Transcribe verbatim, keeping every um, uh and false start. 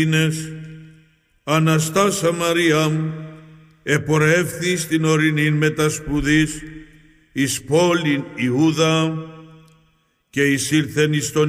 Αναστάσα Μαριάμ, επορεύθη στην ορεινήν μετασπουδής εις πόλην Ιούδα και εισήλθεν εις τον